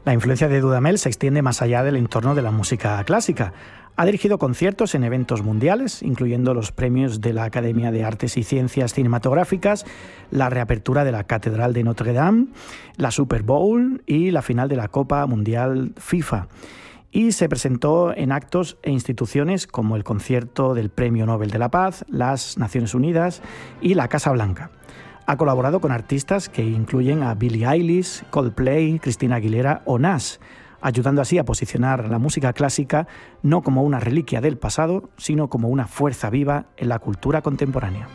La influencia de Dudamel se extiende más allá del entorno de la música clásica. Ha dirigido conciertos en eventos mundiales, incluyendo los premios de la Academia de Artes y Ciencias Cinematográficas, la reapertura de la Catedral de Notre Dame, la Super Bowl y la final de la Copa Mundial FIFA. Y se presentó en actos e instituciones como el concierto del Premio Nobel de la Paz, las Naciones Unidas y la Casa Blanca. Ha colaborado con artistas que incluyen a Billie Eilish, Coldplay, Christina Aguilera o Nas, ayudando así a posicionar la música clásica no como una reliquia del pasado, sino como una fuerza viva en la cultura contemporánea.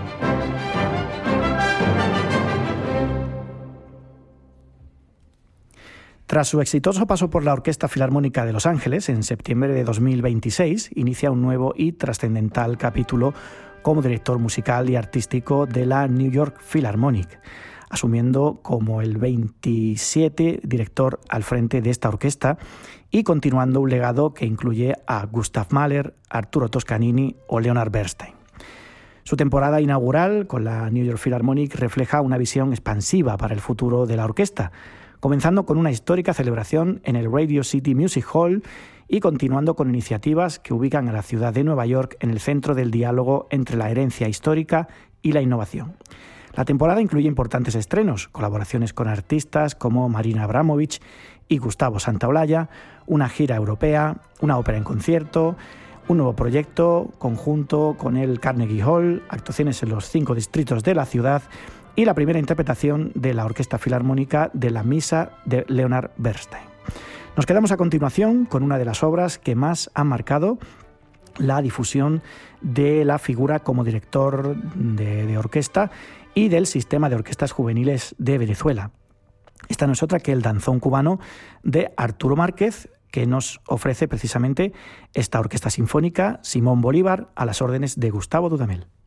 Tras su exitoso paso por la Orquesta Filarmónica de Los Ángeles, en septiembre de 2026, inicia un nuevo y trascendental capítulo como director musical y artístico de la New York Philharmonic, asumiendo como el 27 director al frente de esta orquesta y continuando un legado que incluye a Gustav Mahler, Arturo Toscanini o Leonard Bernstein. Su temporada inaugural con la New York Philharmonic refleja una visión expansiva para el futuro de la orquesta, comenzando con una histórica celebración en el Radio City Music Hall y continuando con iniciativas que ubican a la ciudad de Nueva York en el centro del diálogo entre la herencia histórica y la innovación. La temporada incluye importantes estrenos, colaboraciones con artistas como Marina Abramovic y Gustavo Santaolalla, una gira europea, una ópera en concierto, un nuevo proyecto conjunto con el Carnegie Hall, actuaciones en los 5 distritos de la ciudad y la primera interpretación de la Orquesta Filarmónica de la Misa de Leonard Bernstein. Nos quedamos a continuación con una de las obras que más han marcado la difusión de la figura como director de orquesta y del sistema de orquestas juveniles de Venezuela. Esta no es otra que el danzón cubano de Arturo Márquez, que nos ofrece precisamente esta orquesta sinfónica Simón Bolívar a las órdenes de Gustavo Dudamel.